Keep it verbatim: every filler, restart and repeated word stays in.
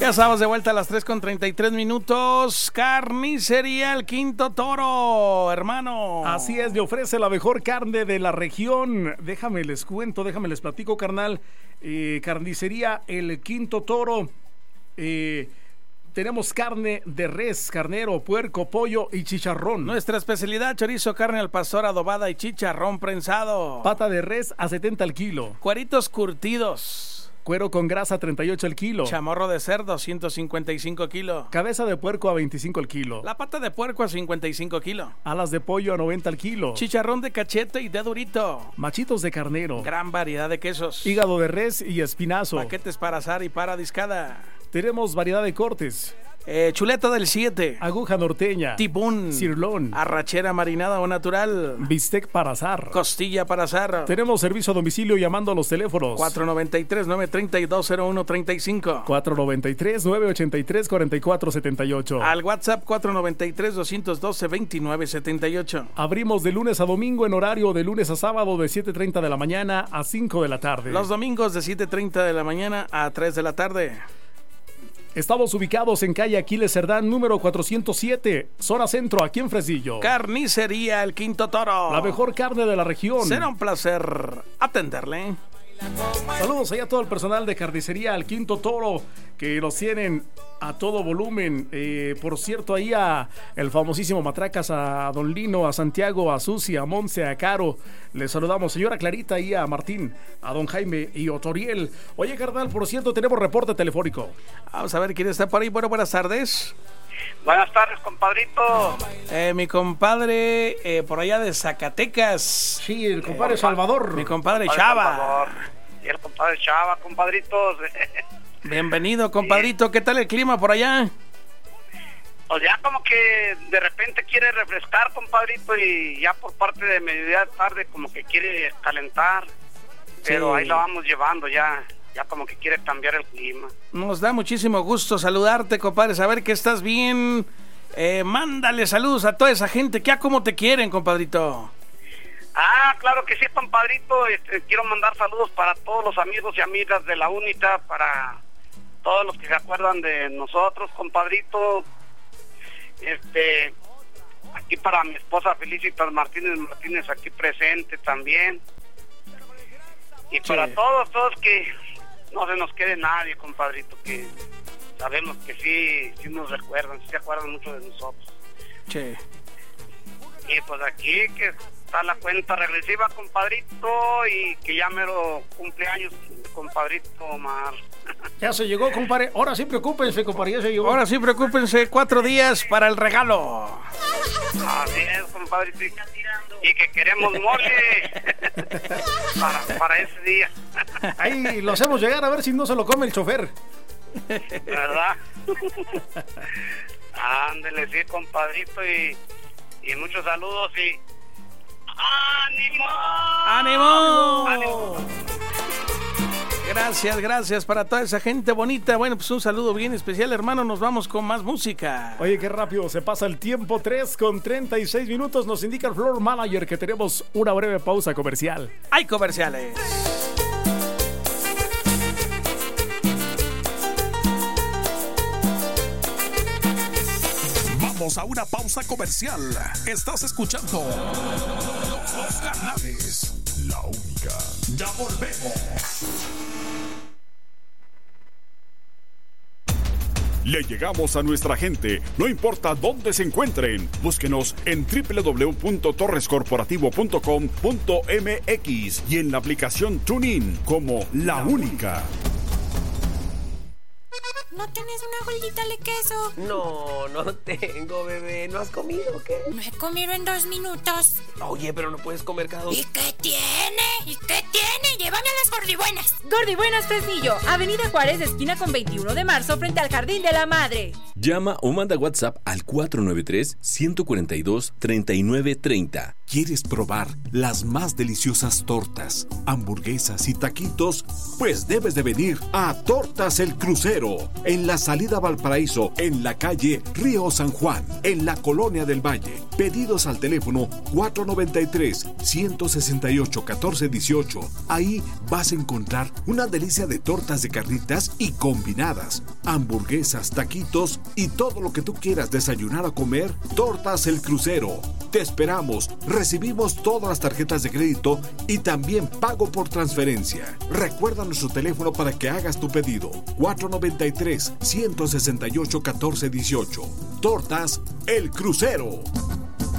Ya estamos de vuelta a las tres con treinta y tres minutos. Carnicería El Quinto Toro, hermano. Así es, le ofrece la mejor carne de la región. Déjame les cuento, déjame les platico, carnal. Eh, carnicería El Quinto Toro. Eh... Tenemos carne de res, carnero, puerco, pollo y chicharrón. Nuestra especialidad, chorizo, carne al pastor adobada y chicharrón prensado. Pata de res a setenta al kilo. Cueritos curtidos. Cuero con grasa treinta y ocho al kilo. Chamorro de cerdo ciento cincuenta y cinco kilos. Cabeza de puerco a veinticinco al kilo. La pata de puerco a cincuenta y cinco kilos. Alas de pollo a noventa al kilo. Chicharrón de cachete y de durito. Machitos de carnero. Gran variedad de quesos. Hígado de res y espinazo. Paquetes para asar y para discada. Tenemos variedad de cortes. Eh, chuleta del siete. Aguja norteña. Tibún. Cirlón. Arrachera marinada o natural. Bistec para asar. Costilla para asar. Tenemos servicio a domicilio llamando a los teléfonos cuatro noventa y tres, nueve treinta y dos, cero uno treinta y cinco. cuatro noventa y tres, nueve ochenta y tres, cuarenta y cuatro setenta y ocho. Al WhatsApp cuatro noventa y tres, doscientos doce, veintinueve setenta y ocho. Abrimos de lunes a domingo en horario de lunes a sábado de siete treinta de la mañana a cinco de la tarde. Los domingos de siete treinta de la mañana a tres de la tarde. Estamos ubicados en calle Aquiles Cerdán, número cuatrocientos siete, zona centro, aquí en Fresnillo. Carnicería El Quinto Toro. La mejor carne de la región. Será un placer atenderle. Saludos allá a todo el personal de Carnicería El Quinto Toro, que nos tienen a todo volumen. Eh, por cierto, ahí a el famosísimo Matracas, a Don Lino, a Santiago, a Susi, a Monse, a Caro. Les saludamos, señora Clarita, y a Martín, a Don Jaime y Otoriel. Oye, carnal, por cierto, tenemos reporte telefónico. Vamos a ver quién está por ahí. Bueno, buenas tardes. Buenas tardes, compadrito. Eh, mi compadre eh, por allá de Zacatecas. Sí, el compadre eh, Salvador. Mi compadre Chava. Y el compadre Chava, compadritos. Bienvenido, compadrito. ¿Qué tal el clima por allá? Pues ya como que de repente quiere refrescar, compadrito, y ya por parte de mediodía tarde como que quiere calentar. Pero sí, ahí la vamos llevando ya. Ya como que quiere cambiar el clima. Nos da muchísimo gusto saludarte, compadre, saber que estás bien. Eh, mándale saludos a toda esa gente que a cómo te quieren, compadrito. Ah, claro que sí, compadrito. Este, quiero mandar saludos para todos los amigos y amigas de la UNITA, para todos los que se acuerdan de nosotros, compadrito. Este, aquí para mi esposa Felicitas Martínez Martínez, aquí presente también. Y para sí, todos, todos que no se nos quede nadie, compadrito, que sabemos que sí, sí nos recuerdan, sí se acuerdan mucho de nosotros. Sí. Y pues aquí que está la cuenta regresiva, compadrito, y que ya mero cumpleaños, compadrito Omar. Ya se llegó, compadre. Ahora sí preocúpense, compadre, ya se llegó. Ahora sí preocúpense, cuatro días para el regalo. Así es, compadrito. Y que queremos mole para, para ese día. Ahí lo hacemos llegar a ver si no se lo come el chofer. ¿Verdad? Ándele, sí, compadrito, y, y muchos saludos y ¡ánimo! ¡Ánimo! ¡Ánimo! Gracias, gracias para toda esa gente bonita. Bueno, pues un saludo bien especial, hermano. Nos vamos con más música. Oye, qué rápido se pasa el tiempo. tres con treinta y seis minutos. Nos indica el floor manager que tenemos una breve pausa comercial. Hay comerciales. Vamos a una pausa comercial. Estás escuchando Los Canales, la única. Ya volvemos. Le llegamos a nuestra gente, no importa dónde se encuentren. Búsquenos en doble u doble u doble u punto torres corporativo punto com punto m x y en la aplicación TuneIn como La Única. ¿No tienes una gordita de queso? No, no tengo, bebé. ¿No has comido o qué? No he comido en dos minutos. Oye, pero no puedes comer cada dos. ¿Y qué tiene? ¿Y qué tiene? Llévame a las gordibuenas. Gordibuenas Fresnillo, Avenida Juárez, esquina con veintiuno de marzo, frente al Jardín de la Madre. Llama o manda WhatsApp al cuatro nueve tres, uno cuatro dos, tres nueve tres cero. ¿Quieres probar las más deliciosas tortas, hamburguesas y taquitos? Pues debes de venir a Tortas El Crucero, en la salida Valparaíso, en la calle Río San Juan, en la Colonia del Valle. Pedidos al teléfono cuatro nueve tres, uno seis ocho, uno cuatro uno ocho. Ahí vas a encontrar una delicia de tortas de carnitas y combinadas, hamburguesas, taquitos y todo lo que tú quieras desayunar o comer. Tortas El Crucero. Te esperamos. Recibimos todas las tarjetas de crédito y también pago por transferencia. Recuerda nuestro teléfono para que hagas tu pedido. cuatro nueve tres, uno seis ocho, uno cuatro uno ocho. Tortas El Crucero.